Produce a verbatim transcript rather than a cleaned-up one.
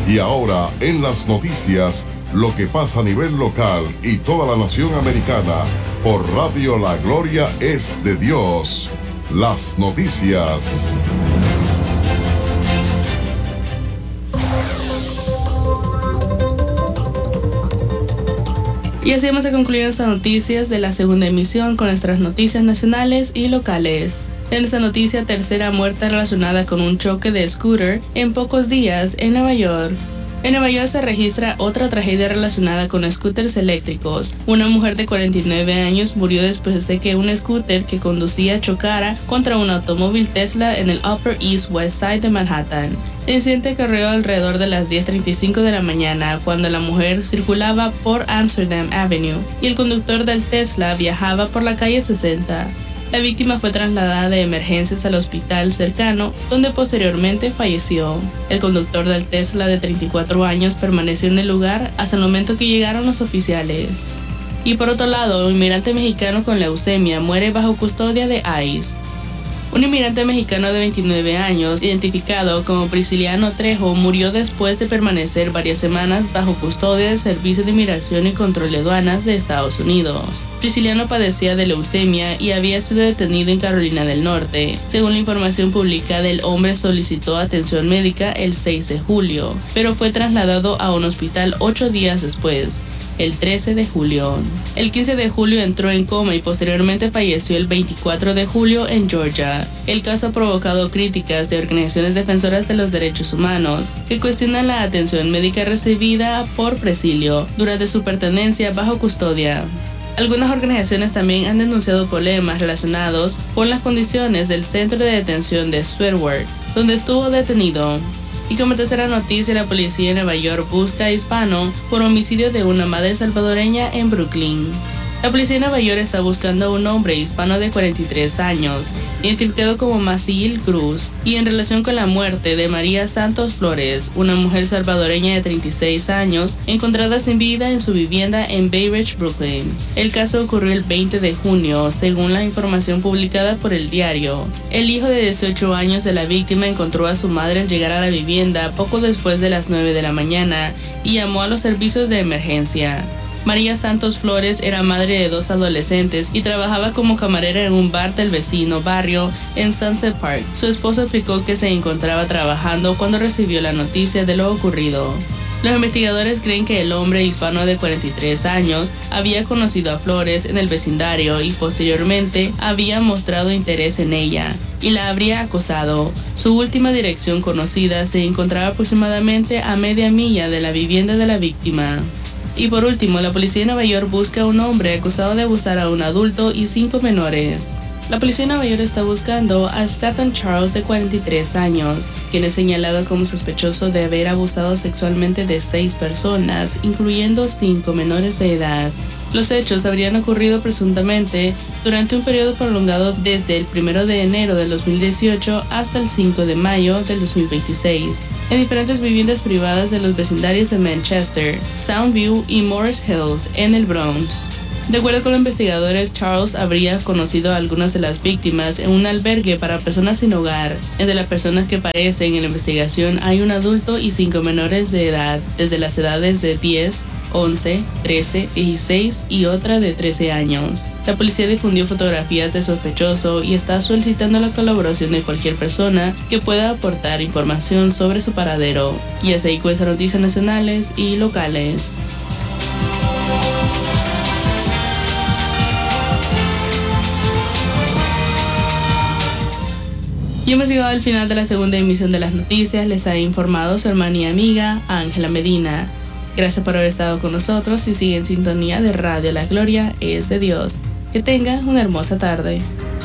Y ahora en las noticias, lo que pasa a nivel local y toda la nación americana, por Radio La Gloria es de Dios. Las noticias. Y así hemos concluido estas noticias de la segunda emisión con nuestras noticias nacionales y locales. En esta noticia, tercera muerte relacionada con un choque de scooter en pocos días en Nueva York. En Nueva York se registra otra tragedia relacionada con scooters eléctricos. Una mujer de cuarenta y nueve años murió después de que un scooter que conducía chocara contra un automóvil Tesla en el Upper East West Side de Manhattan. El incidente ocurrió alrededor de las diez treinta y cinco de la mañana, cuando la mujer circulaba por Amsterdam Avenue y el conductor del Tesla viajaba por la calle sesenta. La víctima fue trasladada de emergencias al hospital cercano, donde posteriormente falleció. El conductor del Tesla de treinta y cuatro años permaneció en el lugar hasta el momento que llegaron los oficiales. Y por otro lado, un inmigrante mexicano con leucemia muere bajo custodia de ICE. Un inmigrante mexicano de veintinueve años, identificado como Prisciliano Trejo, murió después de permanecer varias semanas bajo custodia del Servicio de Inmigración y Control de Aduanas de Estados Unidos. Prisciliano padecía de leucemia y había sido detenido en Carolina del Norte. Según la información publicada, el hombre solicitó atención médica el seis de julio, pero fue trasladado a un hospital ocho días después, el trece de julio. El quince de julio entró en coma y posteriormente falleció el veinticuatro de julio en Georgia. El caso ha provocado críticas de organizaciones defensoras de los derechos humanos que cuestionan la atención médica recibida por Priscilio durante su pertenencia bajo custodia. Algunas organizaciones también han denunciado problemas relacionados con las condiciones del centro de detención de Sweetwater, donde estuvo detenido. Y como tercera noticia, la policía de Nueva York busca a hispano por homicidio de una madre salvadoreña en Brooklyn. La policía de Nueva York está buscando a un hombre hispano de cuarenta y tres años, identificado como Maciel Cruz, y en relación con la muerte de María Santos Flores, una mujer salvadoreña de treinta y seis años, encontrada sin vida en su vivienda en Bay Ridge, Brooklyn. El caso ocurrió el veinte de junio, según la información publicada por el diario. El hijo de dieciocho años de la víctima encontró a su madre al llegar a la vivienda poco después de las nueve de la mañana y llamó a los servicios de emergencia. María Santos Flores era madre de dos adolescentes y trabajaba como camarera en un bar del vecino barrio en Sunset Park. Su esposo explicó que se encontraba trabajando cuando recibió la noticia de lo ocurrido. Los investigadores creen que el hombre hispano de cuarenta y tres años había conocido a Flores en el vecindario y posteriormente había mostrado interés en ella y la habría acosado. Su última dirección conocida se encontraba aproximadamente a media milla de la vivienda de la víctima. Y por último, la policía de Nueva York busca a un hombre acusado de abusar a un adulto y cinco menores. La policía de Nueva York está buscando a Stephen Charles, de cuarenta y tres años, quien es señalado como sospechoso de haber abusado sexualmente de seis personas, incluyendo cinco menores de edad. Los hechos habrían ocurrido presuntamente durante un periodo prolongado desde el primero de enero del dos mil dieciocho hasta el cinco de mayo del dos mil veintiséis, en diferentes viviendas privadas de los vecindarios de Manchester, Soundview y Morris Hills, en el Bronx. De acuerdo con los investigadores, Charles habría conocido a algunas de las víctimas en un albergue para personas sin hogar. Entre las personas que aparecen en la investigación hay un adulto y cinco menores de edad, desde las edades de diez, once, trece, dieciséis y otra de trece años. La policía difundió fotografías del sospechoso y está solicitando la colaboración de cualquier persona que pueda aportar información sobre su paradero. Y hasta ahí con estas noticias nacionales y locales. Y hemos llegado al final de la segunda emisión de las noticias. Les ha informado su hermana y amiga Ángela Medina. Gracias por haber estado con nosotros y sigue en sintonía de Radio La Gloria es de Dios. Que tenga una hermosa tarde.